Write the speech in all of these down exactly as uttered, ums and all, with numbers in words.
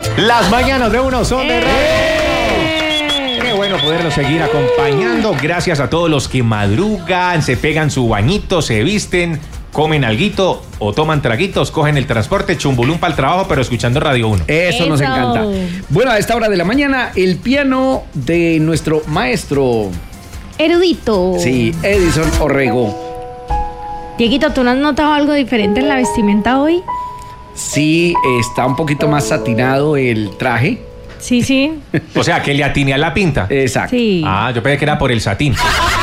Las mañanas de Uno son de radio. Qué bueno poderlos seguir acompañando. Gracias a todos los que madrugan, se pegan su bañito, se visten, comen alguito o toman traguitos, cogen el transporte, chumbulún para el trabajo, pero escuchando Radio Uno. Eso, Eso nos encanta. Bueno, a esta hora de la mañana, el piano de nuestro maestro erudito. Sí, Edison Orrego. Dieguito, ¿tú no has notado algo diferente en la vestimenta hoy? Sí, está un poquito más satinado el traje. Sí, sí. O sea, que le atiné a la pinta. Exacto. Sí. Ah, yo pensé que era por el satín.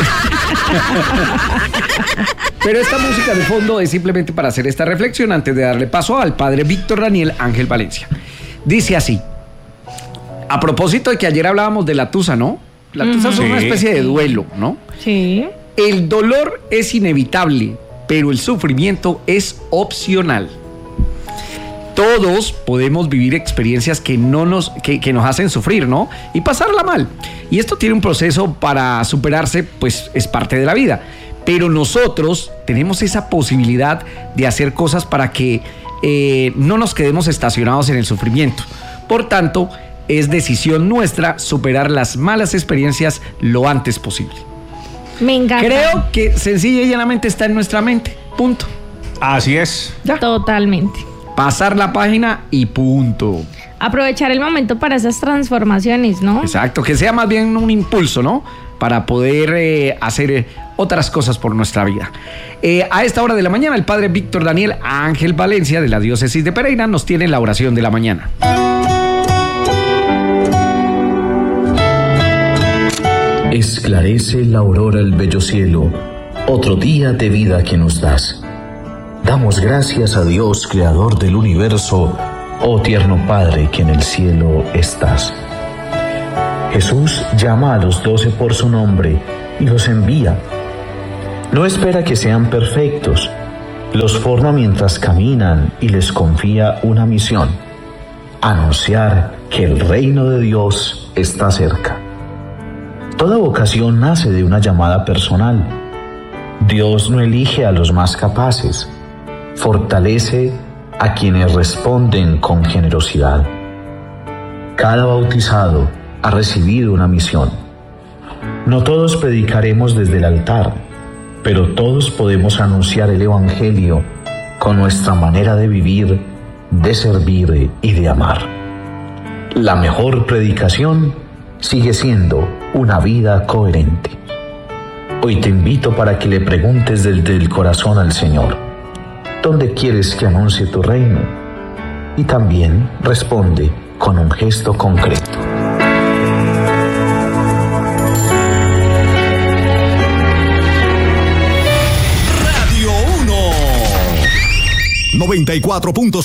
Pero esta música de fondo es simplemente para hacer esta reflexión antes de darle paso al padre Víctor Daniel Ángel Valencia. Dice así, a propósito de que ayer hablábamos de la tusa, ¿no? La tusa uh-huh. es una especie de duelo, ¿no? Sí. El dolor es inevitable, pero el sufrimiento es opcional. Todos podemos vivir experiencias que, no nos, que, que nos hacen sufrir, ¿no? Y pasarla mal. Y esto tiene un proceso para superarse, pues es parte de la vida. Pero nosotros tenemos esa posibilidad de hacer cosas para que eh, no nos quedemos estacionados en el sufrimiento. Por tanto, es decisión nuestra superar las malas experiencias lo antes posible. Me encanta. Creo que sencilla y llanamente está en nuestra mente. Punto. Así es. Ya. Totalmente. Pasar la página y punto. Aprovechar el momento para esas transformaciones, ¿no? Exacto, que sea más bien un impulso, ¿no? Para poder eh, hacer eh, otras cosas por nuestra vida. Eh, a esta hora de la mañana, el padre Víctor Daniel Ángel Valencia, de la diócesis de Pereira, nos tiene la oración de la mañana. Esclarece la aurora el bello cielo, otro día de vida que nos das. Damos gracias a Dios, creador del universo, oh tierno Padre que en el cielo estás. Jesús llama a los doce por su nombre y los envía. No espera que sean perfectos, los forma mientras caminan y les confía una misión: anunciar que el reino de Dios está cerca. Toda vocación nace de una llamada personal. Dios no elige a los más capaces, fortalece a quienes responden con generosidad. Cada bautizado ha recibido una misión. No todos predicaremos desde el altar, pero todos podemos anunciar el Evangelio con nuestra manera de vivir, de servir y de amar. La mejor predicación sigue siendo una vida coherente. Hoy te invito para que le preguntes desde el corazón al Señor: ¿dónde quieres que anuncie tu reino? Y también responde con un gesto concreto. Radio Uno noventa y cuatro punto